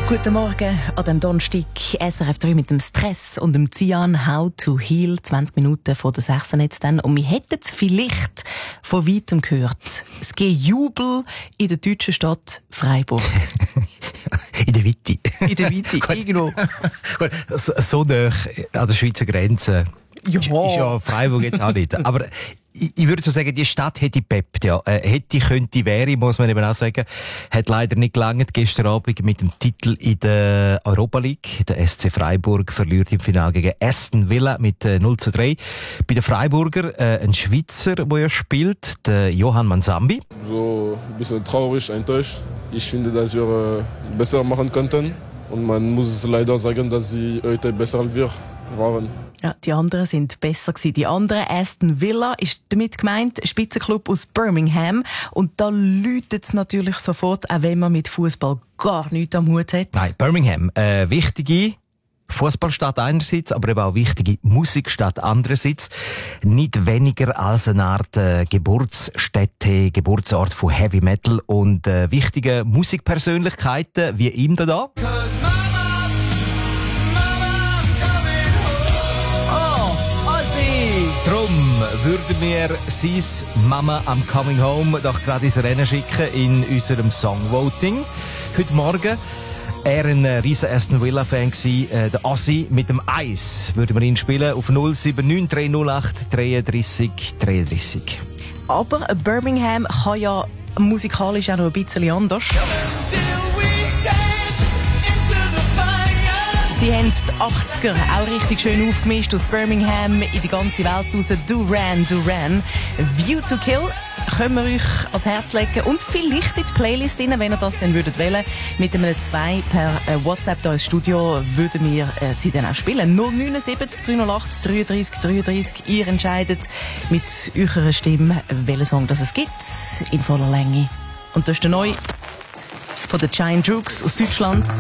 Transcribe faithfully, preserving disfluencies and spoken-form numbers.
Guten Morgen an dem Donnerstag, S R F drei mit dem Stress und dem Cian How to Heal, zwanzig Minuten vor der sechs jetzt dann. Und wir hätten es vielleicht von weitem gehört. Es gibt Jubel in der deutschen Stadt Freiburg. In der Mitte. In der Mitte, irgendwo. Gut, so, so nah an der Schweizer Grenze Ja. ist, ist ja Freiburg jetzt auch nicht. Aber ich, ich würde so sagen, die Stadt hätte gepeppt, ja. Äh, hätte, könnte, wäre, muss man eben auch sagen. Hat leider nicht gelangt gestern Abend mit dem Titel in der Europa League. Der S C Freiburg verliert im Finale gegen Aston Villa mit äh, null zu drei. Bei den Freiburger äh, ein Schweizer, der ja spielt, der Johann Mansambi. So ein bisschen traurig, enttäuscht. Ich finde, dass wir äh, besser machen könnten. Und man muss leider sagen, dass sie heute besser als wir waren. Ja, die anderen sind besser gewesen. Die anderen, Aston Villa, ist damit gemeint, Spitzenclub aus Birmingham. Und da läutet es natürlich sofort, auch wenn man mit Fußball gar nichts am Hut hat. Nein, Birmingham, äh, wichtige Fußballstadt einerseits, aber eben auch wichtige Musikstadt andererseits. Nicht weniger als eine Art äh, Geburtsstätte, Geburtsort von Heavy Metal und äh, wichtige Musikpersönlichkeiten wie ihm da da. Drum würden wir sis Mama I'm Coming Home doch gerade ins Rennen schicken in unserem Songvoting. Heute Morgen er ein riesen Aston Villa Fan gsi, äh, der Assi mit dem Eis würden wir ihn spielen auf null sieben neun drei null acht dreiunddreissig dreiunddreissig. Aber Birmingham kann ja musikalisch auch noch ein bisschen anders. Sie haben die achtziger auch richtig schön aufgemischt aus Birmingham in die ganze Welt raus. Duran Duran. View to Kill können wir euch ans Herz legen und vielleicht in die Playlist rein, wenn ihr das dann würdet wollen. Mit einem zwei per äh, WhatsApp hier ins Studio würden wir äh, sie dann auch spielen. null neun sieben drei null acht dreiunddreissig dreiunddreissig. Ihr entscheidet mit eurer Stimme, welchen Song das es gibt, in voller Länge. Und das ist der neue von den Giant Droogs aus Deutschland.